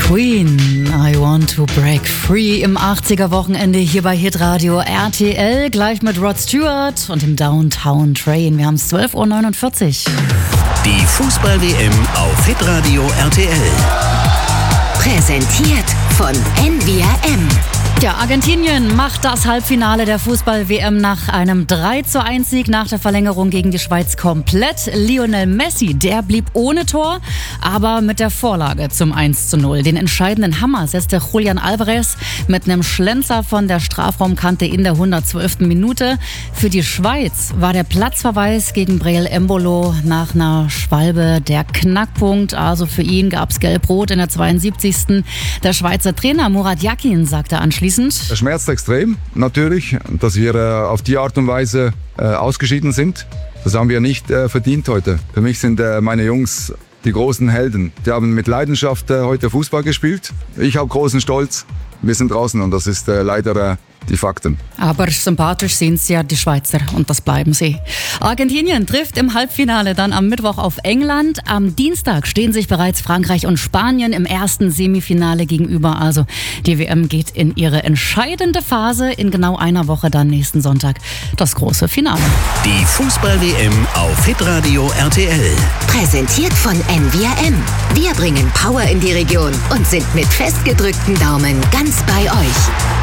Queen, I Want to Break Free im 80er-Wochenende hier bei Hitradio RTL, gleich mit Rod Stewart und dem Downtown Train. Wir haben es 12.49 Uhr. Die Fußball-WM auf Hitradio RTL. Präsentiert von NWRM. Ja, Argentinien macht das Halbfinale der Fußball-WM nach einem 3:1-Sieg nach der Verlängerung gegen die Schweiz komplett. Lionel Messi, der blieb ohne Tor, aber mit der Vorlage zum 1:0. Den entscheidenden Hammer setzte Julian Alvarez mit einem Schlenzer von der Strafraumkante in der 112. Minute. Für die Schweiz war der Platzverweis gegen Breel Embolo nach einer Schwalbe der Knackpunkt. Also für ihn gab es Gelb-Rot in der 72. Der Schweizer Trainer Murat Yakin sagte anschließend: Es schmerzt extrem, natürlich, dass wir auf die Art und Weise ausgeschieden sind. Das haben wir nicht verdient heute. Für mich sind meine Jungs die großen Helden. Die haben mit Leidenschaft heute Fußball gespielt. Ich habe großen Stolz. Wir sind draußen und das ist leider die Fakten. Aber sympathisch sind sie ja, die Schweizer, und das bleiben sie. Argentinien trifft im Halbfinale dann am Mittwoch auf England. Am Dienstag stehen sich bereits Frankreich und Spanien im ersten Semifinale gegenüber. Also die WM geht in ihre entscheidende Phase. In genau einer Woche dann nächsten Sonntag das große Finale. Die Fußball-WM auf Hitradio RTL. Präsentiert von NWRM. Wir bringen Power in die Region und sind mit festgedrückten Daumen ganz bei euch.